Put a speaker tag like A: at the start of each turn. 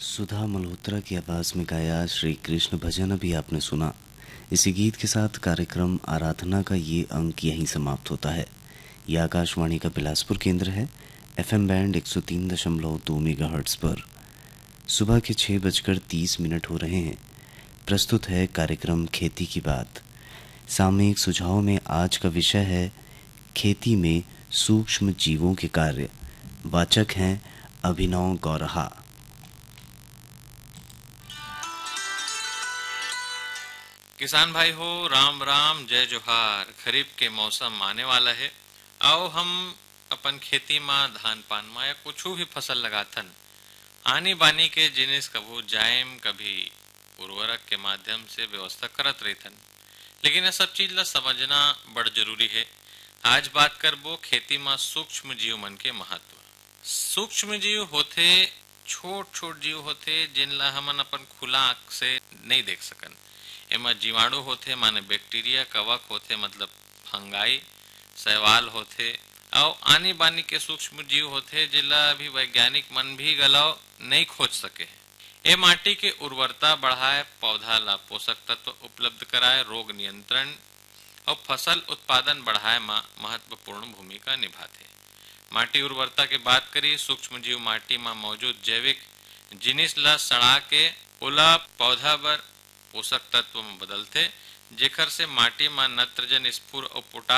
A: सुधा मल्होत्रा की आवाज में गाया श्री कृष्ण भजन अभी आपने सुना। इसी गीत के साथ कार्यक्रम आराधना का ये अंक यहीं समाप्त होता है। यह आकाशवाणी का बिलासपुर केंद्र है। एफएम बैंड 103.2 मेगाहर्ट्ज पर सुबह के 6:30 हो रहे हैं। प्रस्तुत है कार्यक्रम खेती की बात। सामयिक सुझाव में आज का विषय है खेती में सूक्ष्म जीवों के कार्य। वाचक हैं अभिनव गौरहा।
B: किसान भाई हो, राम राम, जय जोहार। खरीफ के मौसम आने वाला है। आओ हम अपन खेती में धान पान में या कुछ भी फसल लगाथन। आनी बानी के जिनिस कभू जायम कभी उर्वरक के माध्यम से व्यवस्था करत रहथन, लेकिन ये सब चीज ला समझना बड़ जरूरी है। आज बात करबो खेती में सूक्ष्म जीव मन के महत्व। सूक्ष्म जीव होते छोट छोट जीव होते जिनला हमन अपन खुला आंख से नहीं देख सकन। एमा जीवाणु होते माने बैक्टीरिया, कवक होते मतलब फंगाई, शैवाल होते और आनी बानी के सूक्ष्म जीव होते जिला अभी वैज्ञानिक मन भी गलाव नहीं खोज सके। ए माटी के उर्वरता बढ़ाए, पौधा ला पोषक तत्व उपलब्ध कराए, रोग नियंत्रण और फसल उत्पादन बढ़ाए में महत्वपूर्ण भूमिका निभाते। माटी उर्वरता के बात करी, सूक्ष्म जीव माटी में मौजूद जैविक जिनिस ला सड़ा के ओला पौधा बर पोषक तत्व में बदलते, जेकर से माटी में नाइट्रोजन, स्फूर और पोटाश